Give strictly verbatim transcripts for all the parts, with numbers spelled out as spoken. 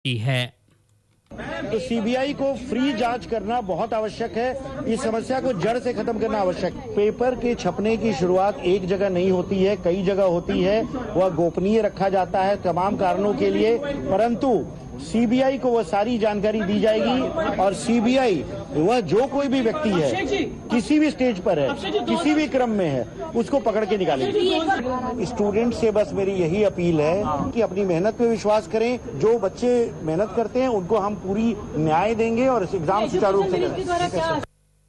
है। तो सीबीआई को फ्री जांच करना बहुत आवश्यक है। इस समस्या को जड़ से खत्म करना आवश्यक है। पेपर के छपने की शुरुआत एक जगह नहीं होती है, कई जगह होती है। वह गोपनीय रखा जाता है तमाम कारणों के लिए, परंतु सीबीआई को वह सारी जानकारी दी जाएगी और सीबीआई वह जो कोई भी व्यक्ति है, किसी भी स्टेज पर है, किसी भी क्रम में है, उसको पकड़ के निकालेगी। स्टूडेंट से बस मेरी यही अपील है कि अपनी मेहनत पे विश्वास करें। जो बच्चे मेहनत करते हैं उनको हम पूरी न्याय देंगे और इस एग्जाम सुचारू रूप से करें।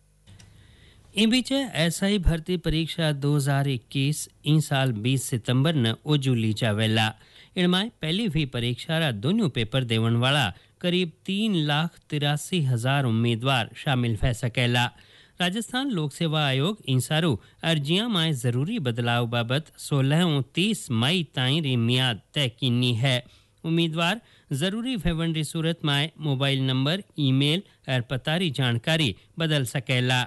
इन बीच एसआई भर्ती परीक्षा दो हज़ार इक्कीस इन साल बीस सितंबर न उजूली जावेला। इनमें पहली भी परीक्षा रा दोनों पेपर देवन वाला करीब तीन लाख तिरासी हजार उम्मीदवार शामिल हो सकेला। राजस्थान लोक सेवा आयोग इन सारू अर्जियां में जरूरी बदलाव बाबत सोलह और तीस मई ताईं री मियाद तय कीनी है। उम्मीदवार जरूरी भेवन री सूरत में मोबाइल नंबर, ईमेल और पता री जानकारी बदल सकेला।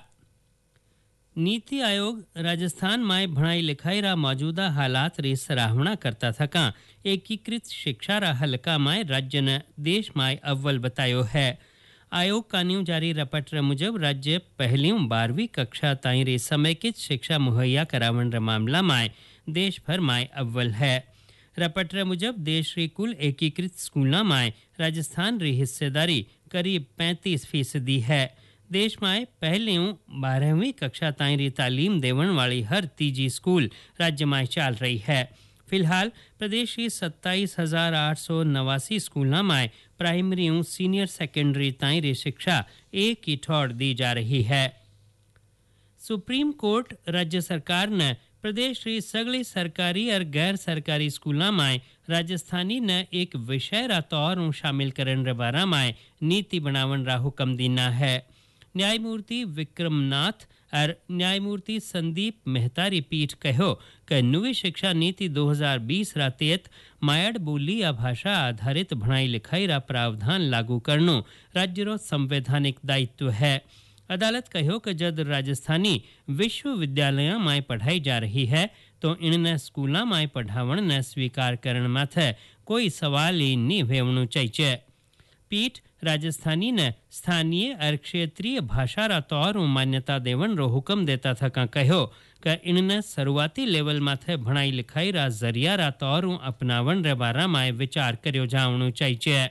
नीति आयोग राजस्थान में भणाई लिखाई रा मौजूदा हालात री सराहना करता थका एकीकृत शिक्षा रा हलका में राज्य ने देश में अव्वल बतायो है। आयोग का न्यू जारी रपट मुजब राज्य पहली बारहवीं कक्षा ताई रे समेकित शिक्षा मुहैया करावन रा मामला में देश भर में अव्वल है। रपट मुजब देश री कुल एकीकृत स्कूलों में राजस्थान री हिस्सेदारी करीब पैंतीस फीसदी है। देश में पहली बारहवीं कक्षा ताईं री तालीम देवन वाली हर तीजी स्कूल राज्य में चल रही है। फिलहाल प्रदेश की सत्ताईस हजार आठ सौ नवासी स्कूलों में प्राइमरी और सीनियर सेकेंडरी ताईं री शिक्षा एक ही ठौर दी जा रही है। सुप्रीम कोर्ट राज्य सरकार ने प्रदेश की सगली सरकारी और गैर सरकारी स्कूलों में राजस्थानी ने एक विषय रा तौर शामिल करने बारे में नीति बनावन रा हुक्म दीना है। न्यायमूर्ति विक्रमनाथ और न्यायमूर्ति संदीप मेहता री पीठ कहो कि नवी शिक्षा नीति दो हज़ार बीस रा तहत मायड़ बोली या भाषा आधारित भणाई लिखाई रा प्रावधान लागू करनो राज्य रो संवैधानिक दायित्व है। अदालत कहो कि जब राजस्थानी विश्वविद्यालय में पढ़ाई जा रही है तो इनने स्कूलों में पढ़ावण ने स्वीकार करण माथे कोई सवाल ही नहीं होवणो चाहिए। पीठ राजस्थानी ने स्थानीय और क्षेत्रीय भाषा रा तौर मान्यता देवन रो हुक्म देता था का कहो कि इनने शुरुआती लेवल माथे भणाई लिखाई रा जरिया रा तौर अपनावन रे बारे में विचार कर्यो जावणो चाहिए।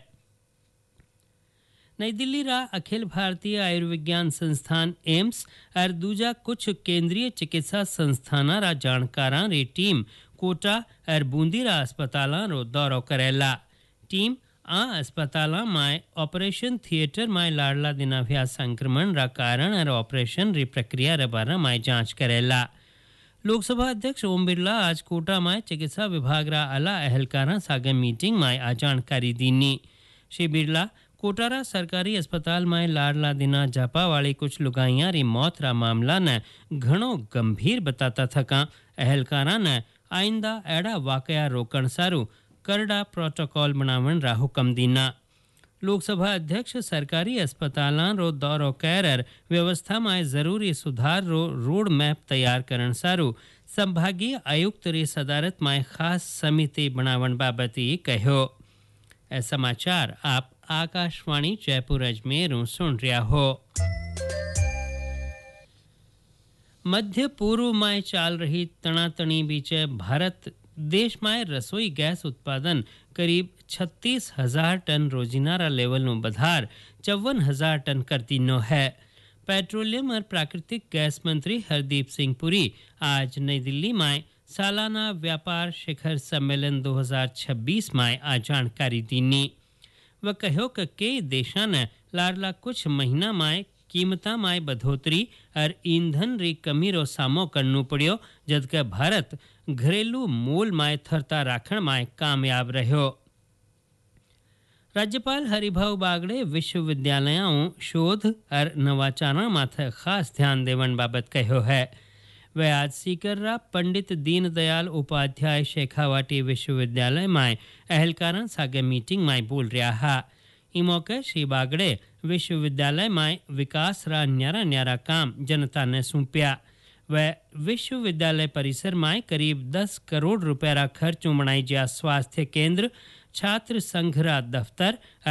नई दिल्ली रा अखिल भारतीय आयुर्विज्ञान संस्थान एम्स और दूजा कुछ केंद्रीय चिकित्सा संस्थाना रा जानकारां री टीम कोटा और बूंदी रा अस्पतालां रो दौरो करेला। टीम आ अस्पतालों में ऑपरेशन थिएटर में लाडला दिनाभ्या संक्रमण रा कारण और ऑपरेशन री प्रक्रिया रे बारे में जांच करेला। लोकसभा अध्यक्ष ओम बिरला आज कोटा में चिकित्सा विभाग रा आला अहलकारा सागे मीटिंग में आ जानकारी दीनी। श्री बिरला कोटारा सरकारी अस्पताल में लाडला दिना जापा वाली कुछ लुगाइयां री मौत रा मामला ने घणो गंभीर बताता थका अहलकारा ने आइंदा एड़ा वाकया रोकण सारू करड़ा प्रोटोकॉल बनावन रा हुक्म दीना। लोकसभा अध्यक्ष सरकारी अस्पतालां रो दौरो कर व्यवस्था में जरूरी सुधार रो रोड मैप तैयार करण सारू संभागीय आयुक्त री सदारत में खास समिति बनावन बाबती कहो। ए समाचार आप आकाशवाणी जयपुर अजमेर सुन रहा हो। मध्य पूर्व में चल रही तनातनी बीच भारत देश में रसोई गैस उत्पादन करीब छत्तीस हजार टन रोजिनारा लेवल में बधार चौवन हजार टन करती नो है। पेट्रोलियम और प्राकृतिक गैस मंत्री हरदीप सिंह पुरी आज नई दिल्ली में सालाना व्यापार शिखर सम्मेलन दो हज़ार छब्बीस में आ जानकारी दीनी। वह कहो कि कई देशों ने लाडला कुछ महीना में कीमता में बढ़ोतरी और ईंधन री कमी रो सामो करनो पड़ियो, जबकि भारत घरेलू मूल में थरता राखण में कामयाब रहो। राज्यपाल हरिभाऊ बागड़े विश्वविद्यालयों शोध और नवाचारों माथे खास ध्यान देवन बाबत कहो है। वह आज सीकर्रा पंडित दीनदयाल उपाध्याय शेखावाटी विश्वविद्यालय में अहलकारा सागे मीटिंग में बोल रहा है। इस मौके श्री बागड़े विश्वविद्यालय में विकास रा न्यारा न्यारा काम जनता ने सौंपया। वह विश्वविद्यालय परिसर में करीब दस करोड़ रुपये रा खर्च बनाई जा स्वास्थ्य केंद्र, छात्र संघ रा दफ्तर